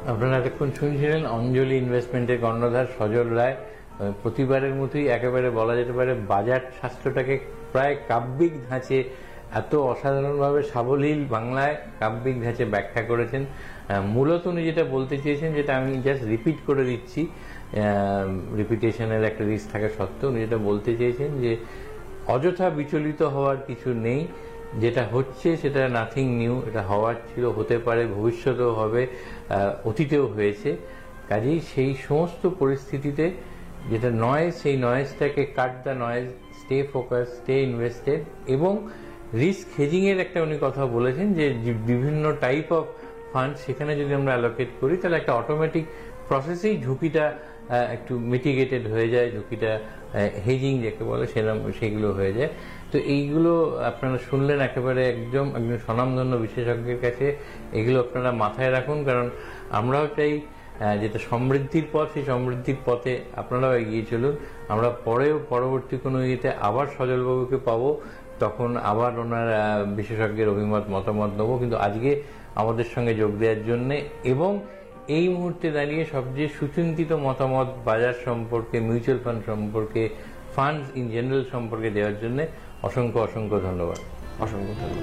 আপনারা এতক্ষণ শুনছিলেন অঞ্জলি ইনভেস্টমেন্টের কর্ণধার সজল রায়। প্রতিবারের মতোই একেবারে বলা যেতে পারে বাজার শাস্ত্রটাকে প্রায় কাব্যিক ধাঁচে এত অসাধারণভাবে সাবলীল বাংলায় কাব্যিক ধাঁচে ব্যাখ্যা করেছেন। মূলত উনি যেটা বলতে চেয়েছেন, যেটা আমি জাস্ট রিপিট করে দিচ্ছি, রিপিটেশনের একটা রিস্ক থাকা সত্ত্বেও উনি যেটা বলতে চেয়েছেন যে অযথা বিচলিত হওয়ার কিছু নেই। যেটা হচ্ছে সেটা নাথিং নিউ, এটা হওয়ার ছিল, হতে পারে, ভবিষ্যতেও হবে, অতীতেও হয়েছে। কাজেই সেই সমস্ত পরিস্থিতিতে যেটা নয়েজ, সেই নয়েজটাকে cut the noise, stay focus, stay invested. এবং রিস্ক হেজিংয়ের একটা উনি কথা বলেছেন যে বিভিন্ন টাইপ অফ ফান্ড সেখানে যদি আমরা অ্যালোকেট করি তাহলে একটা অটোমেটিক প্রসেসেই ঝুঁকিটা একটু মিটিগেটেড হয়ে যায়, ঝুঁকিটা হেজিং যাকে বলে সেগুলো হয়ে যায়। তো এইগুলো আপনারা শুনলেন একেবারে একজন স্বনামধন্য বিশেষজ্ঞের কাছে। এগুলো আপনারা মাথায় রাখুন, কারণ আমরাও চাই যেটা সমৃদ্ধির পথ, সেই সমৃদ্ধির পথে আপনারাও এগিয়ে চলুন। আমরা পরবর্তী কোনো ইয়েতে আবার সজলবাবুকে পাবো, তখন আবার ওনার বিশেষজ্ঞের মতামত নেবো। কিন্তু আজকে আমাদের সঙ্গে যোগ দেওয়ার জন্যে এবং এই মুহূর্তে দাঁড়িয়ে সবচেয়ে সুচিন্তিত মতামত বাজার সম্পর্কে, মিউচুয়াল ফান্ড সম্পর্কে, ফান্ডস ইন জেনারেল সম্পর্কে দেওয়ার জন্য অসংখ্য ধন্যবাদ। অসংখ্য ধন্যবাদ।